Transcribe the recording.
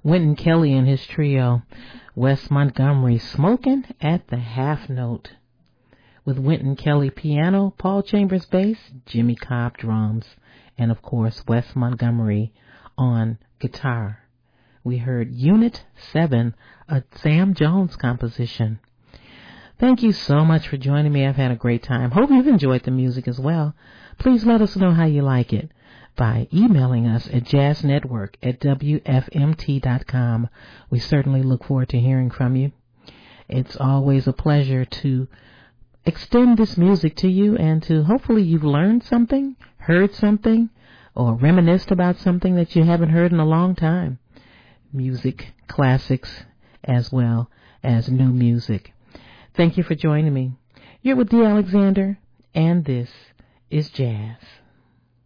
Wynton Kelly and his trio, Wes Montgomery smoking at the half note. With Wynton Kelly piano, Paul Chambers bass, Jimmy Cobb drums, and of course Wes Montgomery on guitar. We heard Unit 7, a Sam Jones composition. Thank you so much for joining me. I've had a great time. Hope you've enjoyed the music as well. Please let us know how you like it by emailing us at jazznetwork@wfmt.com. We certainly look forward to hearing from you. It's always a pleasure to extend this music to you, and to hopefully you've learned something, heard something, or reminisced about something that you haven't heard in a long time. Music, classics, as well as new music. Thank you for joining me. You're with Dee Alexander, and this is Jazz.